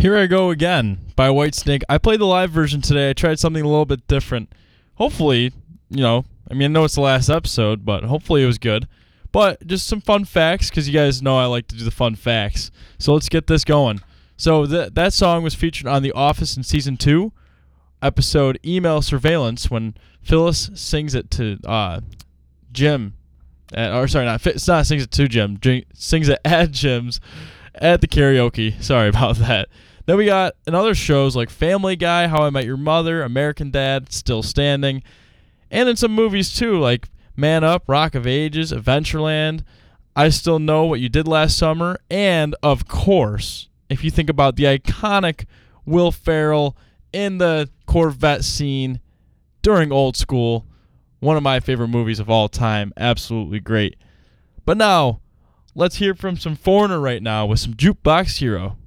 Here I Go Again by Whitesnake. I played the live version today. I tried something a little bit different. Hopefully, I know it's the last episode, but hopefully it was good. But just some fun facts, because you guys know I like to do the fun facts. So let's get this going. So that song was featured on The Office in Season 2, episode Email Surveillance, when Phyllis sings it to Jim. It's not sings it to Jim. Sings it at Jim's at the karaoke. Sorry about that. Then we got in other shows like Family Guy, How I Met Your Mother, American Dad, Still Standing, and in some movies too, like Man Up, Rock of Ages, Adventureland, I Still Know What You Did Last Summer, and of course, if you think about the iconic Will Ferrell in the Corvette scene during Old School, one of my favorite movies of all time, absolutely great. But now, let's hear from some Foreigner right now with some Jukebox Hero.